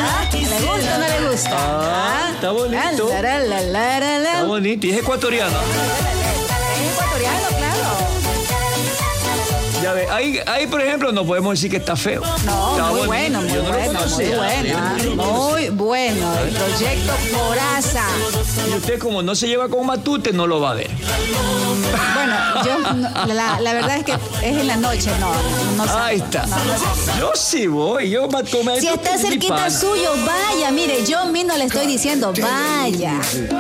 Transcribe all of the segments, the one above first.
¿Le gusta o no le gusta? Está bonito. Está bonito. Y es ecuatoriano. Es ecuatoriano, claro. Ya ve, ahí, por ejemplo, no podemos decir que está feo. No, está muy bonito. bueno, muy Yo no lo bueno, muy conocía. bueno. Muy bueno. El proyecto Coraza. Y usted, como no se lleva con Matute, no lo va a ver. Bueno, yo, la verdad es que es en la noche, no sé. Ahí está. No sé. Yo sí voy. Yo Matute. Si está cerquita suyo, vaya. Mire, yo mismo le estoy diciendo, vaya.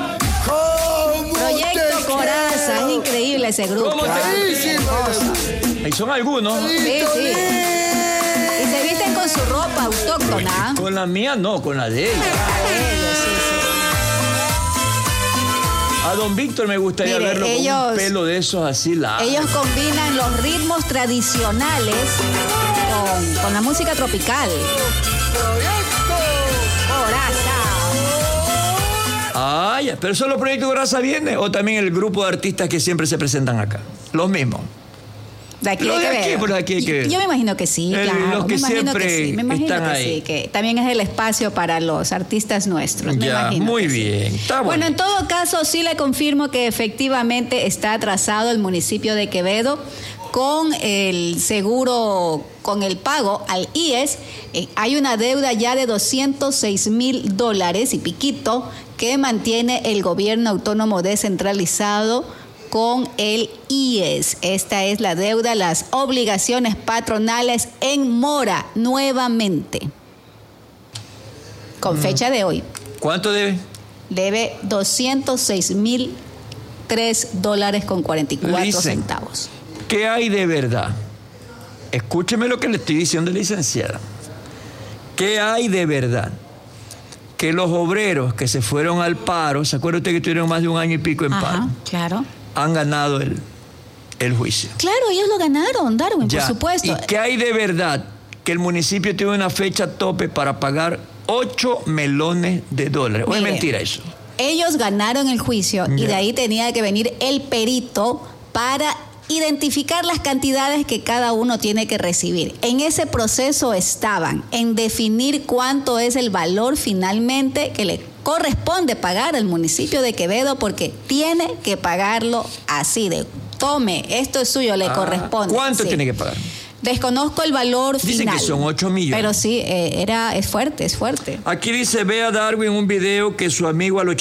Proyecto Coraza. Es increíble ese grupo. ¿Cómo te dicen? Ahí son algunos. Sí, sí. Y se visten con su ropa autóctona. Con la mía no, con la de ella. Sí, A don Víctor me gustaría Mire, verlo con un pelo de esos así largos. Ellos combinan los ritmos tradicionales con la música tropical. Ah, ya. Pero solo Proyecto Coraza viene o también el grupo de artistas que siempre se presentan acá. Los mismos. De aquí Los hay de que aquí, ver. por aquí hay que ver. Yo me imagino que sí, claro. Los que me imagino siempre que sí. Me imagino están que ahí. sí, que también es el espacio para los artistas nuestros. Me Ya, imagino muy que bien. Sí. Está Bueno, en todo caso, sí le confirmo que efectivamente está atrasado el municipio de Quevedo con el seguro, con el pago al IES. Hay una deuda ya de $206,000 y piquito que mantiene el gobierno autónomo descentralizado con el IES. Esta es la deuda, las obligaciones patronales en mora nuevamente. Con fecha de hoy. ¿Cuánto debe? Debe $206,003.44. Dicen, ¿qué hay de verdad? Escúcheme lo que le estoy diciendo, licenciada. ¿Qué hay de verdad? Que los obreros que se fueron al paro, ¿se acuerda usted que tuvieron más de 1 año y pico en paro? Claro. Han ganado el juicio. Claro, ellos lo ganaron, Darwin, Ya. por supuesto. ¿Y qué hay de verdad? Que el municipio tiene una fecha tope para pagar $8 millones. ¿O es Mire, mentira eso? Ellos ganaron el juicio y Ya. de ahí tenía que venir el perito para identificar las cantidades que cada uno tiene que recibir. En ese proceso estaban en definir cuánto es el valor finalmente que le corresponde pagar al municipio de Quevedo, porque tiene que pagarlo así de tome, esto es suyo, le corresponde. ¿Cuánto Sí. tiene que pagar? Desconozco el valor Dicen final. que son 8 millones. Pero sí, es fuerte, es fuerte. Aquí dice, ve a Darwin un video que su amigo al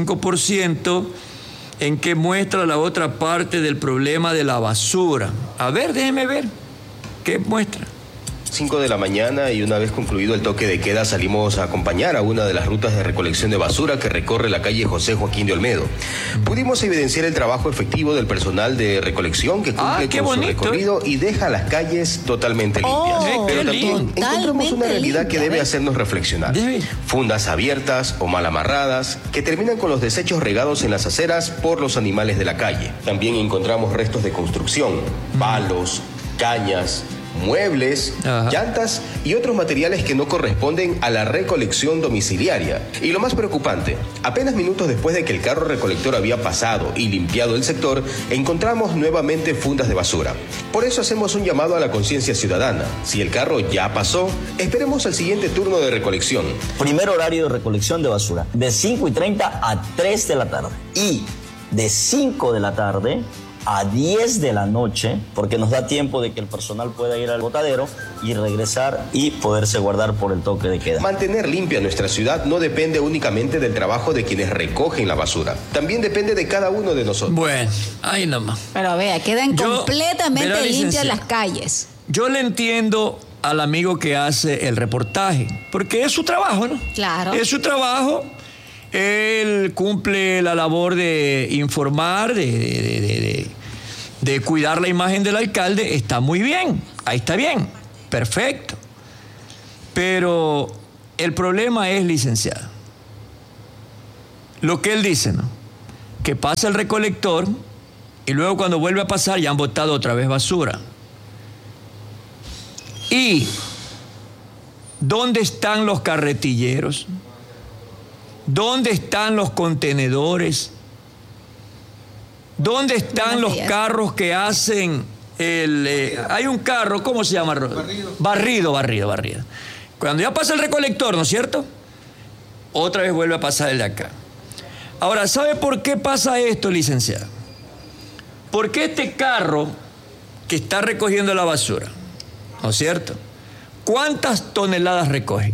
85% en que muestra la otra parte del problema de la basura. A ver, déjeme ver. ¿Qué muestra? 5 de la mañana y una vez concluido el toque de queda salimos a acompañar a una de las rutas de recolección de basura que recorre la calle José Joaquín de Olmedo. Pudimos evidenciar el trabajo efectivo del personal de recolección que cumple qué con su bonito. recorrido y deja las calles totalmente limpias. qué Pero también lindo. encontramos una realidad que Totalmente debe limpia, hacernos reflexionar. Debe. Fundas abiertas o mal amarradas que terminan con los desechos regados en las aceras por los animales de la calle. También encontramos restos de construcción, palos, cañas, muebles, Ajá. llantas y otros materiales que no corresponden a la recolección domiciliaria. Y lo más preocupante, apenas minutos después de que el carro recolector había pasado y limpiado el sector, encontramos nuevamente fundas de basura. Por eso hacemos un llamado a la conciencia ciudadana. Si el carro ya pasó, esperemos al siguiente turno de recolección. Primer horario de recolección de basura, de 5:30 a 3 de la tarde. Y de 5 de la tarde a 10 de la noche, porque nos da tiempo de que el personal pueda ir al botadero y regresar y poderse guardar por el toque de queda. Mantener limpia nuestra ciudad no depende únicamente del trabajo de quienes recogen la basura. También depende de cada uno de nosotros. Bueno, ahí nomás. Pero vea, quedan Verá, completamente limpias licenciada, las calles. Yo le entiendo al amigo que hace el reportaje, porque es su trabajo, ¿no? Claro. Es su trabajo. Él cumple la labor de informar, de cuidar la imagen del alcalde. Está muy bien, ahí está bien, perfecto. Pero el problema es, licenciado, lo que él dice, ¿no? Que pasa el recolector y luego cuando vuelve a pasar ya han botado otra vez basura. ¿Y dónde están los carretilleros? ¿Dónde están los contenedores? ¿Dónde están los carros que hacen hay un carro, ¿cómo se llama? Barrido. Cuando ya pasa el recolector, ¿no es cierto? Otra vez vuelve a pasar el de acá. Ahora, ¿sabe por qué pasa esto, licenciada? Porque este carro que está recogiendo la basura, ¿no es cierto? ¿Cuántas toneladas recoge?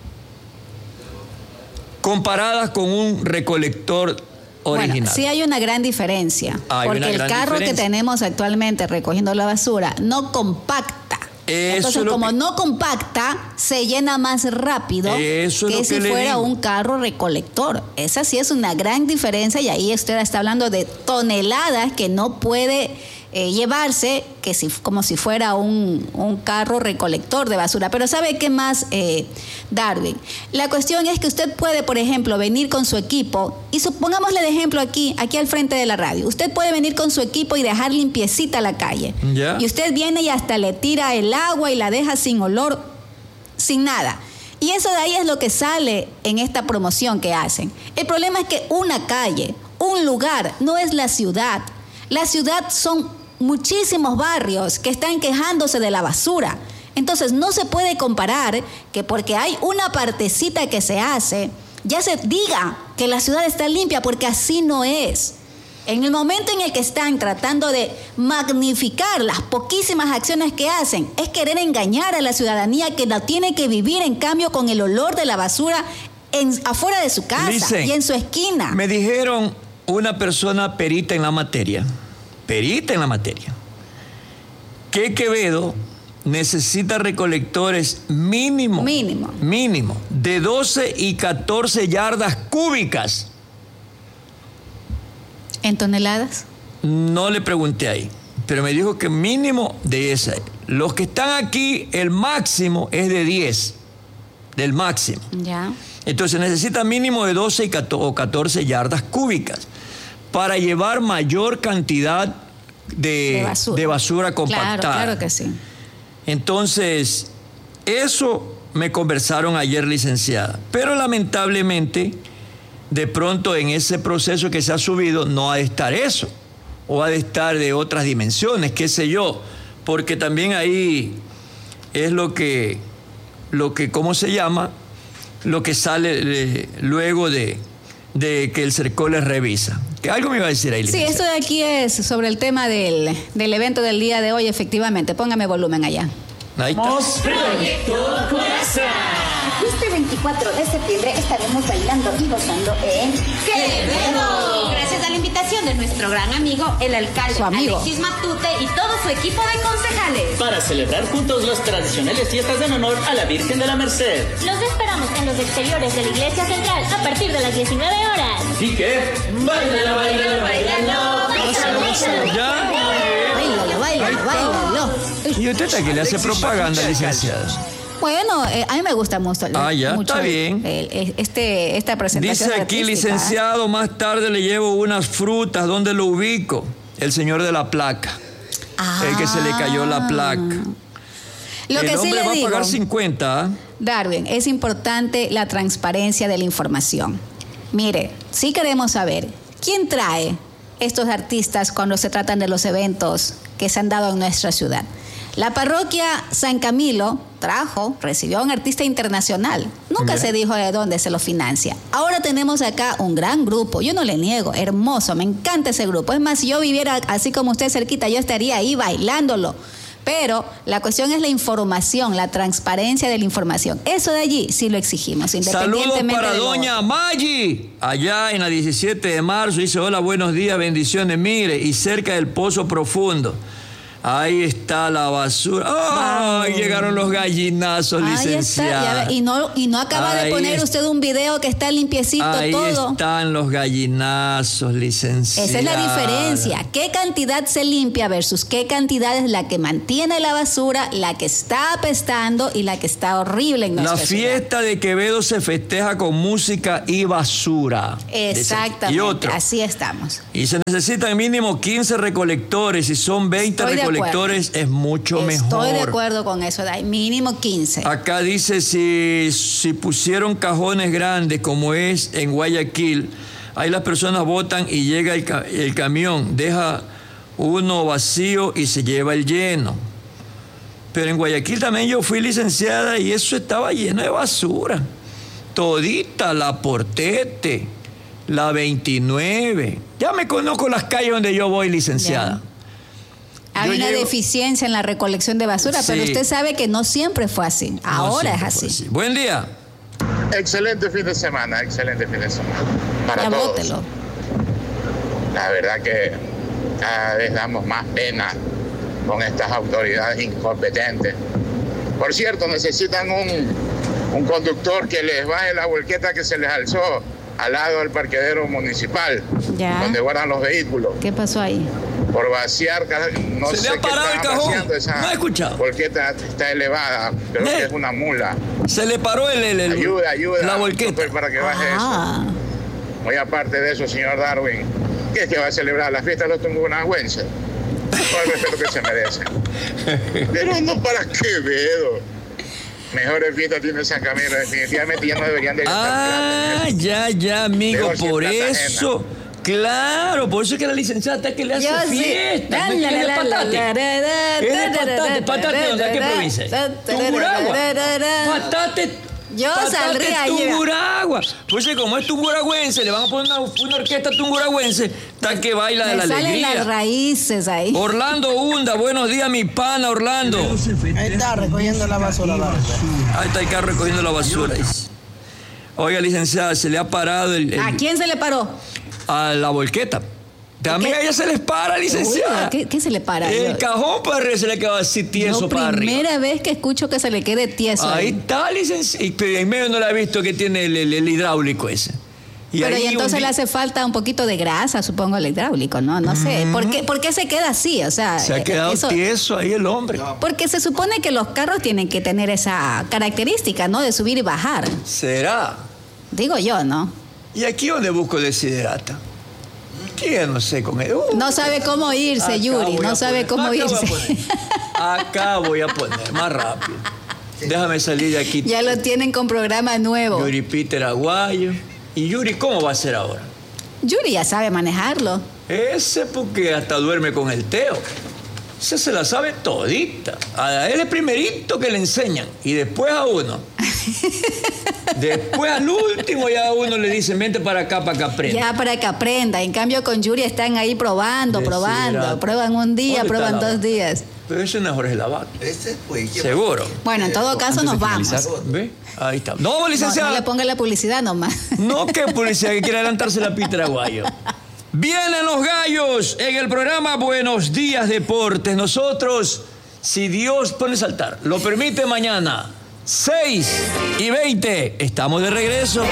Comparadas con un recolector original. Bueno, sí hay una gran diferencia. Porque el carro que tenemos actualmente recogiendo la basura no compacta. Entonces, como no compacta, se llena más rápido que si fuera un carro recolector. Esa sí es una gran diferencia, y ahí usted está hablando de toneladas que no puede llevarse como si fuera un carro recolector de basura. Pero ¿sabe qué más, Darwin? La cuestión es que usted puede, por ejemplo, venir con su equipo, y pongámosle de ejemplo aquí al frente de la radio. Usted puede venir con su equipo y dejar limpiecita la calle. ¿Ya? Y usted viene y hasta le tira el agua y la deja sin olor, sin nada. Y eso de ahí es lo que sale en esta promoción que hacen. El problema es que una calle, un lugar, no es la ciudad. La ciudad son muchísimos barrios que están quejándose de la basura. Entonces no se puede comparar que porque hay una partecita que se hace, ya se diga que la ciudad está limpia, porque así no es. En el momento en el que están tratando de magnificar las poquísimas acciones que hacen, es querer engañar a la ciudadanía que la tiene que vivir, en cambio, con el olor de la basura afuera de su casa y en su esquina. Me dijeron una persona perita en la materia, que Quevedo necesita recolectores mínimo de 12 y 14 yardas cúbicas. ¿En toneladas? No le pregunté ahí, pero me dijo que mínimo de esa. Los que están aquí, el máximo es de 10, del máximo. Ya. Entonces necesita mínimo de 12 o 14 yardas cúbicas para llevar mayor cantidad de basura compactada. Claro que sí. Entonces, eso me conversaron ayer, licenciada. Pero lamentablemente, de pronto en ese proceso que se ha subido, no ha de estar eso. O ha de estar de otras dimensiones, qué sé yo. Porque también ahí es lo que ¿cómo se llama? Lo que sale luego de que el CERCOL les revisa. ¿Algo me iba a decir ahí, licenciada? Sí, esto de aquí es sobre el tema del evento del día de hoy, efectivamente. Póngame volumen allá. Ahí está. Proyecto Corazón. Este 24 de septiembre estaremos bailando y gozando en Quevedo. Gracias a la invitación de nuestro gran amigo, el alcalde Alexis Matute y todo su equipo de concejales. Para celebrar juntos las tradicionales fiestas en honor a la Virgen de la Merced. Los esperamos en los exteriores de la Iglesia Central a partir de las 19 horas. ¿Y qué? ¡Báilalo, báilalo, báilalo! ¿Ya? Báilalo. ¿Y usted está que le hace propaganda, licenciada? Bueno, a mí me gusta mucho. Está bien. Esta presentación. Dice aquí, artística. licenciado, más tarde le llevo unas frutas. ¿Dónde lo ubico? El señor de la placa. El que se le cayó la placa. Lo que el sí hombre le va digo, a pagar 50. Darwin, es importante la transparencia de la información. Mire, sí queremos saber quién trae estos artistas cuando se tratan de los eventos que se han dado en nuestra ciudad. La parroquia San Camilo recibió a un artista internacional. Nunca se dijo de dónde se lo financia. Ahora tenemos acá un gran grupo, yo no le niego, hermoso, me encanta ese grupo. Es más, si yo viviera así como usted cerquita, yo estaría ahí bailándolo. Pero la cuestión es la información, la transparencia de la información. Eso de allí sí lo exigimos, independientemente. Saludos para de doña Maggi, allá en la 17 de marzo. Dice, hola, buenos días, bendiciones. Mire, y cerca del Pozo Profundo. Ahí está la basura. ¡Ay! Llegaron los gallinazos, licenciada. Y no acaba de poner usted un video que está limpiecito todo. Ahí están los gallinazos, licenciada. Esa es la diferencia. ¿Qué cantidad se limpia versus qué cantidad es la que mantiene la basura, la que está apestando y la que está horrible en nuestra ciudad? La fiesta de Quevedo se festeja con música y basura. Exactamente. Y otro. Así estamos. Y se necesitan mínimo 15 recolectores. Si son 20 recolectores, es mucho mejor. Estoy de acuerdo con eso, Day. Mínimo 15. Acá dice, si pusieron cajones grandes como es en Guayaquil, ahí las personas votan y llega el camión, deja uno vacío y se lleva el lleno. Pero en Guayaquil también yo fui, licenciada, y eso estaba lleno de basura. Todita, la Portete, la 29. Ya me conozco las calles donde yo voy, licenciada. Hay una deficiencia en la recolección de basura, sí, pero usted sabe que no siempre fue así. Ahora es así. Buen día. Excelente fin de semana, para todos. Bótelo. La verdad que cada vez damos más pena con estas autoridades incompetentes. Por cierto, necesitan un conductor que les baje la volqueta que se les alzó al lado del parqueadero municipal, donde guardan los vehículos. ¿Qué pasó ahí? Por vaciar, no sé qué estaba vaciando. No he escuchado. Volqueta está elevada, creo que es una mula. Se le paró ayuda, la volqueta para que baje eso. Muy aparte de eso, señor Darwin, ¿qué es que va a celebrar la fiesta de los tungurahüenses? Con el respeto que se merecen. Pero no para Quevedo. Mejores fiestas tiene San Camilo, definitivamente ya no deberían de estar. Ya, amigo, por eso. Ajena. Claro, por eso es que la licenciada está que le hace fiesta. ¿Es de patate? ¿Dónde? ¿Qué provincia? Tungurahua. Patate. Yo saldría ahí. Tungurahua. Pues como es tungurahüense, le van a poner una orquesta tungurahüense, está que baila de la alegría. Salen las raíces ahí. Orlando Hunda, buenos días, mi pana Orlando. Ahí está recogiendo la basura. Ahí está el carro recogiendo la basura. Oiga, licenciada, se le ha parado ¿A quién se le paró? A la volqueta. También a ella se les para, licenciada. ¿Qué se le para? El cajón para arriba se le queda así tieso para arriba. Primera vez que escucho que se le quede tieso. Ahí está, licenciada. Y en medio no la he visto que tiene el hidráulico ese. Pero y entonces le hace falta un poquito de grasa, supongo, al hidráulico, ¿no? No sé. ¿Por qué se queda así? O sea, se ha quedado tieso ahí el hombre. Porque se supone que los carros tienen que tener esa característica, ¿no? De subir y bajar. ¿Será? Digo yo, ¿no? ¿Y aquí donde busco desiderata? Que no sé con él. No sabe cómo irse, Yuri. No sabe cómo irse. Acá voy a poner, más rápido. Déjame salir de aquí. Ya lo tienen con programa nuevo. Yuri Peter Aguayo. ¿Y Yuri cómo va a ser ahora? Yuri ya sabe manejarlo. Ese porque hasta duerme con el Teo. Ese se la sabe todita. A él es primerito que le enseñan. Y después a uno. Después al último ya a uno le dicen, vente para acá para que aprenda. Ya para que aprenda. En cambio con Yuri están ahí probando. Prueban un día, prueban 2 días. Pero ese no es Jorge Lavac. Seguro. Bueno, en todo caso nos vamos. ¿Ve? Ahí está. No, licenciada. No le ponga la publicidad nomás. No, qué publicidad, que quiere adelantarse la Peter Aguayo. Vienen los gallos en el programa Buenos Días Deportes. Nosotros, si Dios pone saltar, lo permite, mañana 6:20. Estamos de regreso.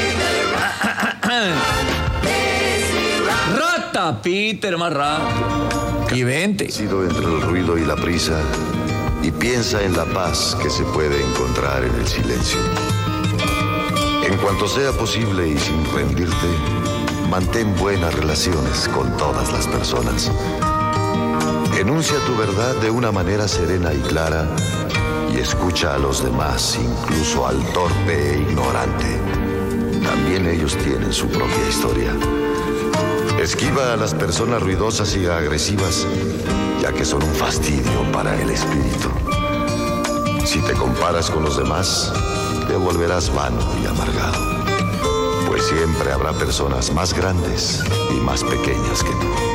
Rata, Peter, más rápido. Y vente. Sido entre el ruido y la prisa, y piensa en la paz que se puede encontrar en el silencio. En cuanto sea posible y sin rendirte, mantén buenas relaciones con todas las personas. Enuncia tu verdad de una manera serena y clara y escucha a los demás, incluso al torpe e ignorante. También ellos tienen su propia historia. Esquiva a las personas ruidosas y agresivas, ya que son un fastidio para el espíritu. Si te comparas con los demás, te volverás vano y amargado, pues siempre habrá personas más grandes y más pequeñas que tú.